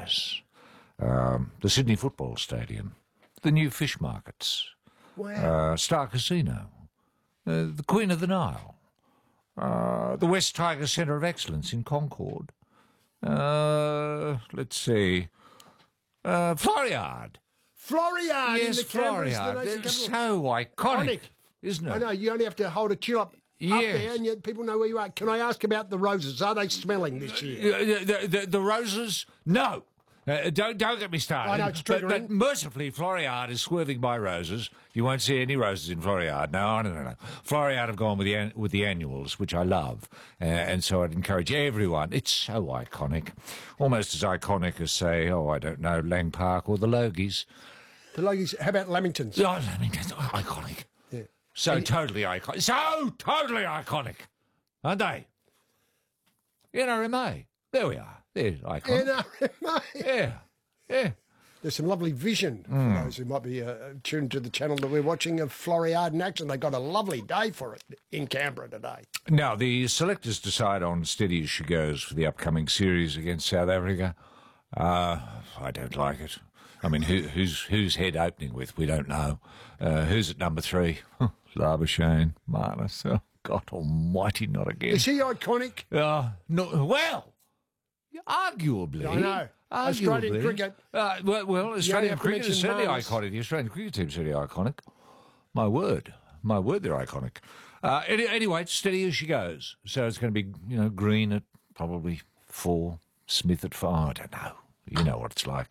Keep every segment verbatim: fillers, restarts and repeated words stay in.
Yes. Um, the Sydney Football Stadium, the new fish markets, Wow. uh, Star Casino, uh, the Queen of the Nile, uh, the West Tiger Centre of Excellence in Concord. Uh, let's see, uh, Floriade. Floriade Yes, in the Canberra's the Floriade. nation It's capital. so iconic, Iconic. isn't it? I know, you only have to hold a chin up, up Yes. there and yet people know where you are. Can I ask about the roses? Are they smelling this year? Uh, The, the, the roses, no. Uh, don't don't get me started. I know, it's but, triggering. but mercifully, Floriade is swerving by roses. You won't see any roses in Floriade. No, no, no, no. Floriade have gone with the an- with the annuals, which I love, uh, and so I'd encourage everyone. It's so iconic, almost as iconic as, say, oh, I don't know, Lang Park or the Logies. The ladies, how about Lamingtons? Oh, I mean, that's iconic. Yeah. So totally iconic. So totally iconic, aren't they? N R M A. There we are. There's iconic. N R M A. Yeah, yeah. There's some lovely vision Hmm. for those who might be uh, tuned to the channel that we're watching of Floriade in action. They got a lovely day for it in Canberra today. Now, the selectors decide on steady as she goes for the upcoming series against South Africa. Uh, I don't like it. I mean, who, who's who's head opening with? We don't know. Uh, who's at number three? Labuschagne, Marnus. Oh, God almighty, not again. Is he iconic? Uh, no, well, arguably. I know. Arguably. Australian cricket. Uh, well, well, Australian have to cricket is mention certainly Marnus. iconic. The Australian cricket team's certainly iconic. My word. My word, they're iconic. Uh, any, anyway, it's steady as she goes. So it's going to be, you know, Green at probably four, Smith at five. I don't know. You know what it's like.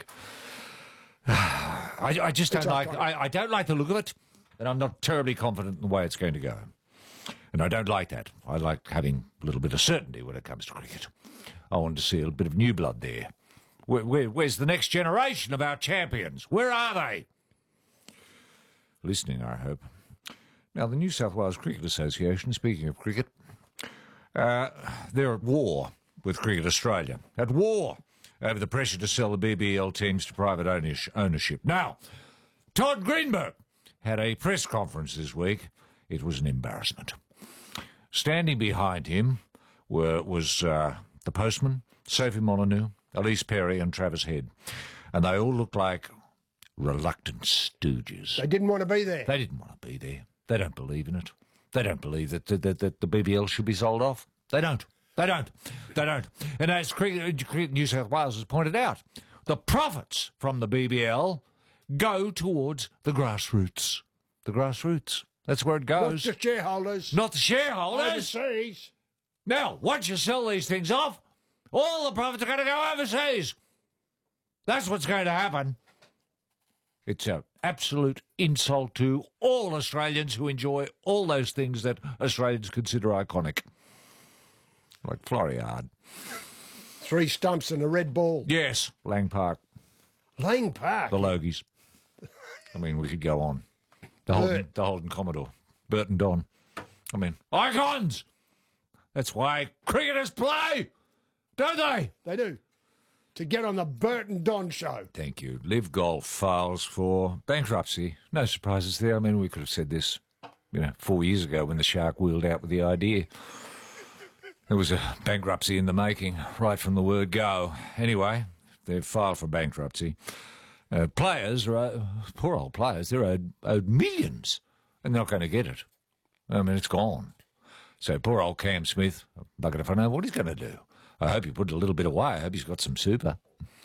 I, I just don't It's like. iconic. I, I don't like the look of it, and I'm not terribly confident in the way it's going to go. And I don't like that. I like having a little bit of certainty when it comes to cricket. I want to see a bit of new blood there. Where, where, where's the next generation of our champions? Where are they? Listening, I hope. Now, the New South Wales Cricket Association, speaking of cricket, uh, they're at war with Cricket Australia. At war over the pressure to sell the B B L teams to private owners- ownership. Now, Todd Greenberg had a press conference this week. It was an embarrassment. Standing behind him were was uh, the postman, Sophie Molyneux, Elise Perry and Travis Head. And they all looked like reluctant stooges. They didn't want to be there. They didn't want to be there. They don't believe in it. They don't believe that, that, that, that the B B L should be sold off. They don't. They don't. They don't. And as Cricket, Cricket New South Wales has pointed out, the profits from the B B L go towards the grassroots. The grassroots. That's where it Not goes. the shareholders. Not the shareholders. Overseas. Now, once you sell these things off, all the profits are going to go overseas. That's what's going to happen. It's an absolute insult to all Australians who enjoy all those things that Australians consider iconic. Like Floriade. Three stumps and a red ball. Yes, Lang Park, Lang Park. the Logies. I mean, we could go on. The Holden, Bert. the Holden Commodore, Bert and Don. I mean, icons! That's why cricketers play, don't they? They do. To get on the Bert and Don show. Thank you. Live Golf files for bankruptcy. No surprises there. I mean, we could have said this, you know, four years ago when the shark wheeled out with the idea. There was a bankruptcy in the making, right from the word go. Anyway, they've filed for bankruptcy. Uh, players, are, uh, poor old players, they're owed, owed millions, and they're not going to get it. I mean, it's gone. So poor old Cam Smith, bugger if I know what he's going to do. I hope he put a little bit away. I hope he's got some super.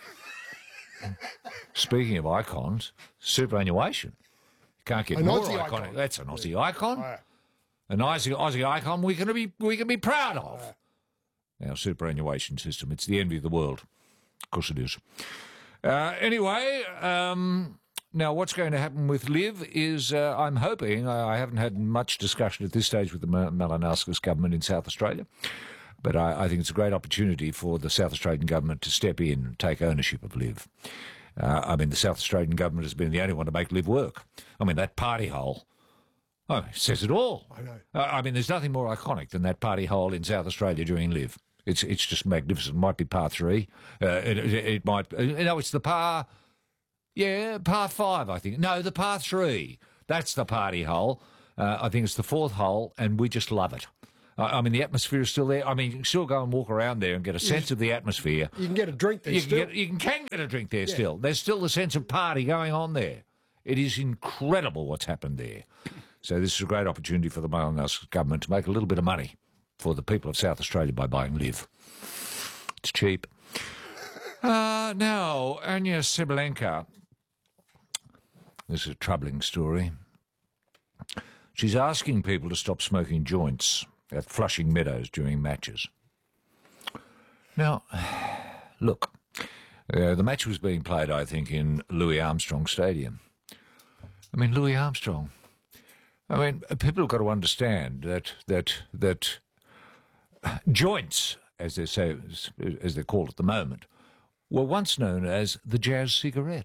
Speaking of icons, superannuation. You can't get An more Aussie iconic. icon. That's an Aussie icon. Uh, An Aussie, Aussie icon we can be we can be proud of. Our superannuation system. It's the envy of the world. Of course it is. Uh, anyway, um, now what's going to happen with Liv is uh, I'm hoping, I, I haven't had much discussion at this stage with the Ma- Malinowskis government in South Australia, but I, I think it's a great opportunity for the South Australian government to step in and take ownership of Liv. Uh, I mean, the South Australian government has been the only one to make Liv work. I mean, that party hole, oh, it says it all. I know. Uh, I mean, there's nothing more iconic than that party hole in South Australia during Liv. It's it's just magnificent. It might be par three. Uh, it, it, it might. Uh, no, it's the par. Yeah, par five. I think. No, the par three. That's the party hole. Uh, I think it's the fourth hole, and we just love it. I, I mean, the atmosphere is still there. I mean, you can still go and walk around there and get a sense of the atmosphere. You can get a drink there You still. can get, you can, can get a drink there still. There's still the sense of party going on there. It is incredible what's happened there. So this is a great opportunity for the Mullingar government to make a little bit of money for the people of South Australia by buying live. It's cheap. Uh, now, Anya Sabalenka. This is a troubling story. She's asking people to stop smoking joints at Flushing Meadows during matches. Now, look, uh, the match was being played, I think, in Louis Armstrong Stadium. I mean, Louis Armstrong. I mean, people have got to understand that that that joints, as they say, as they're called at the moment, were once known as the jazz cigarette.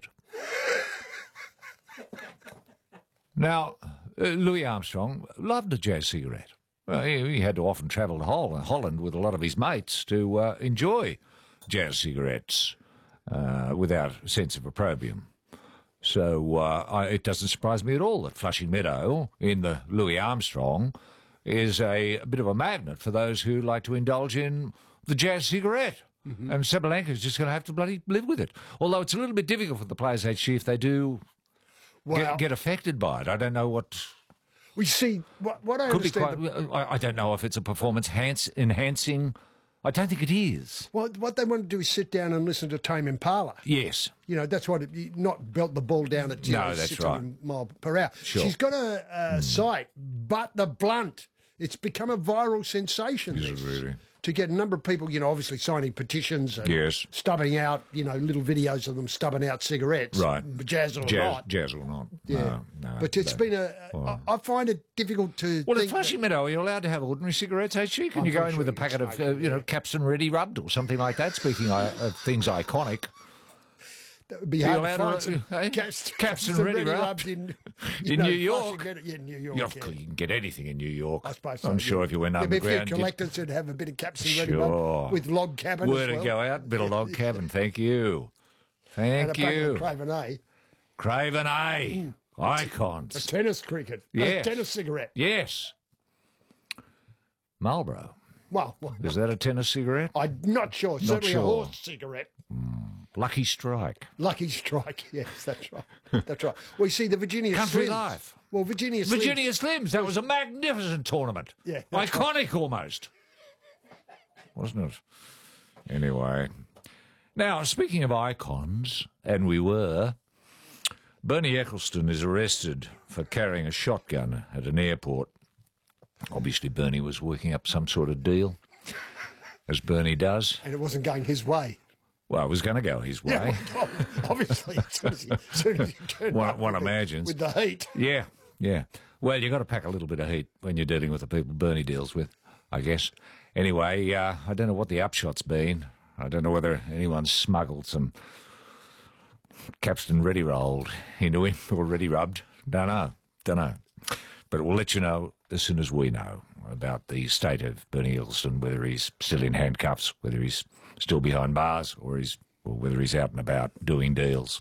Now, uh, Louis Armstrong loved a jazz cigarette. Well, he, he had to often travel to Hol- Holland with a lot of his mates to uh, enjoy jazz cigarettes uh, without a sense of opprobrium. So uh, I, it doesn't surprise me at all that Flushing Meadow in the Louis Armstrong is a, a bit of a magnet for those who like to indulge in the jazz cigarette. Mm-hmm. And Sabalenka's just going to have to bloody live with it. Although it's a little bit difficult for the players, actually, if they do Well, get, get affected by it. I don't know what... we see, what, what I Could be understand... quite, I, I don't know if it's a performance enhance, enhancing... I don't think it is. Well, what they want to do is sit down and listen to Tame Impala. Yes. You know, that's what, it, not belt the ball down at No, that's right. mile per hour. Sure. She's got a, a mm. site, But the Blunt. It's become a viral sensation. Is it really? To get a number of people, you know, obviously signing petitions and yes. stubbing out, you know, little videos of them stubbing out cigarettes. Right. Jazz or jazz, not. Jazz or not. Yeah. No, no, but it's no. been a... Well, I, I find it difficult to Well, at think Flushing Meadow, are you allowed to have ordinary cigarettes, actually? Can I'm you go pretty in with sure a packet you of, can uh, smoke, you know, yeah. Capstan Ready Rubbed or something like that, speaking of things iconic? That would be Are you hard to allowed find to- some eh? caps, Caps and some Ready Ready Rubbed? Rubbed in, you In know, New York? Flushing, yeah, New York. Yeah, yeah. you can get anything in New York. I suppose so. I'm sure yeah. if you went There'd be a few underground... you'd- collectors who'd have a bit of caps and Ready Sure. Rubbed with log cabin Where as to well. go out? Bit of log cabin. Thank you. And a Thank packet you. of Craven A. Craven A. A Icons. tennis cricket. Yes. A tennis cigarette. Yes. Marlboro. Well, well, Is that a tennis cigarette? I'm not sure. Certainly sure. a horse cigarette. Lucky Strike. Lucky Strike. Yes, that's right. That's right. Well, you see, the Virginia Country Slims. Life. Well, Virginia Slims. Virginia Slims. That was a magnificent tournament. Yeah, that's Iconic almost. Wasn't it? Anyway. Now, speaking of icons, and we were, Bernie Ecclestone is arrested for carrying a shotgun at an airport. Obviously, Bernie was working up some sort of deal, as Bernie does. And it wasn't going his way. Well, it was going to go his way. Yeah, well, obviously, as soon as he, as soon as he turned One, up one with the- imagines. with the heat. Yeah, yeah. Well, you've got to pack a little bit of heat when you're dealing with the people Bernie deals with, I guess. Anyway, uh, I don't know what the upshot's been. I don't know whether anyone's smuggled some Capstan Ready Rolled into him or Ready Rubbed. Don't know. Don't know. But we'll let you know as soon as we know about the state of Bernie Ecclestone, whether he's still in handcuffs, whether he's still behind bars, or he's or whether he's out and about doing deals.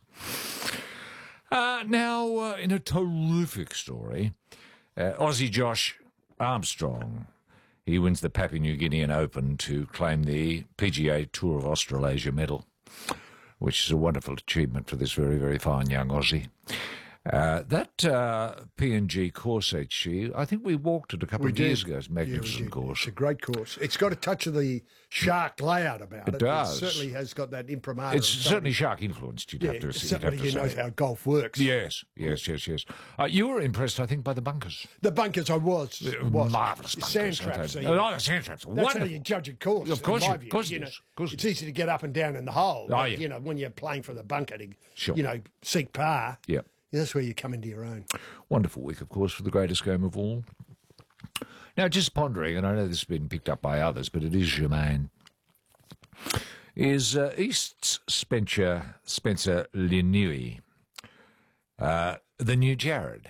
Uh, now, uh, in a terrific story, uh, Aussie Josh Armstrong, he wins the Papua New Guinean Open to claim the P G A Tour of Australasia medal, which is a wonderful achievement for this very, very fine young Aussie. Uh, that uh, P N G course, H G, I think we walked it a couple We of did. years ago. It's a Yeah, we magnificent did. course. It's a great course. It's got a touch of the shark layout about it. It does. It certainly has got that imprimatur. It's of certainly shark influenced, you'd Yeah, have to, you'd have certainly to he say. knows how golf works. Yes, yes, yes, yes. Uh, you were impressed, I think, by the bunkers. The bunkers I was. was. Marvellous bunkers. Sand aren't traps. they? so you- Oh, the sand traps. That's Wonderful. how you judge a course. Of course in my you- view. of course you it know, is, of course it it's is. easy to get up and down in the hole. but, yeah. You know, when you're playing from the bunker to, Sure. you know, seek par. Yeah. That's where you come into your own. Wonderful week, of course, for the greatest game of all. Now, just pondering, and I know this has been picked up by others, but it is germane, is uh, East's Spencer, Spencer Linui, uh, the new Jared.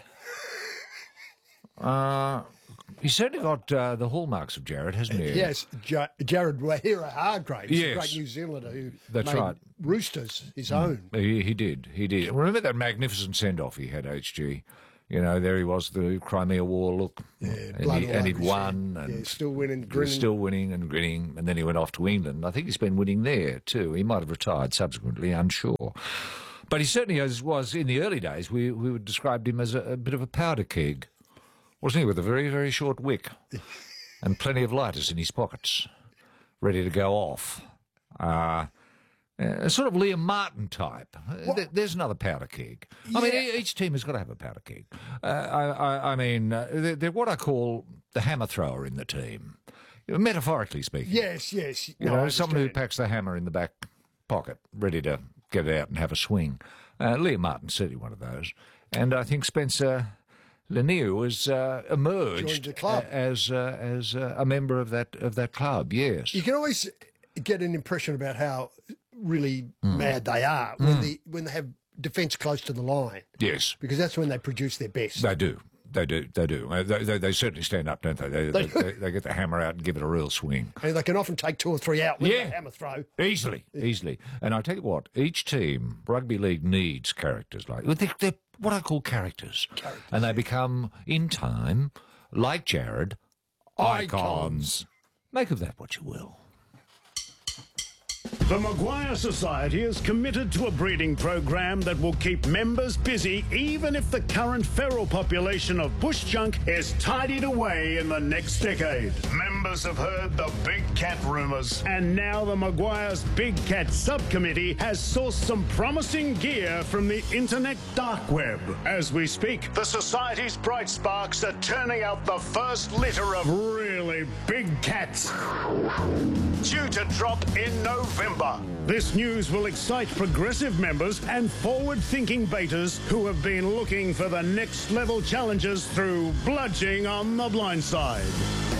Uh, he's certainly got uh, the hallmarks of Jared, hasn't he? Yes, Ja- Jared Wahira Hargraves, a Yes. great New Zealander who That's made right. Roosters his own. He, he did, he did. Remember that magnificent send-off he had, H G, You know, there he was, the Crimea War look, Yeah, and, blood he, all and over he'd his won, head. and Yeah, still winning, he was grinning. still winning and grinning, and then he went off to England. I think he's been winning there too. He might have retired subsequently, unsure. But he certainly was, was in the early days, we, we would describe him as a, a bit of a powder keg, wasn't he, with a very, very short wick and plenty of lighters in his pockets, ready to go off. Uh, a sort of Liam Martin type. There- There's another powder keg. I mean, Yeah. e- each team has got to have a powder keg. Uh, I, I, I mean, uh, they're, they're what I call the hammer thrower in the team, metaphorically speaking. Yes, yes. You No, know, I someone who understand. packs the hammer in the back pocket, ready to get it out and have a swing. Uh, Liam Martin's certainly one of those. And I think Spencer Lanier has uh, emerged Joined the club. a- as uh, as uh, a member of that of that club. Yes. You can always get an impression about how really Hmm. mad they are when they when they have defence close to the line, Yes, because that's when they produce their best. they do. They do. They do. Uh, They, they, they certainly stand up, don't they? They, they, They- they, they get the hammer out and give it a real swing. And they can often take two or three out with Yeah. a hammer throw. Easily, easily. And I tell you what, each team, rugby league needs characters like they're, they're what I call characters, and they become in time, like Jared, icons. Icons. Make of that what you will. The Maguire Society is committed to a breeding program that will keep members busy even if the current feral population of bush junk is tidied away in the next decade. Members have heard the big cat rumours, and now the Maguire's Big Cat Subcommittee has sourced some promising gear from the internet dark web. As we speak, the Society's bright sparks are turning out the first litter of really big cats, due to drop in November. This news will excite progressive members and forward-thinking betas who have been looking for the next level challenges through bludging on the blind side.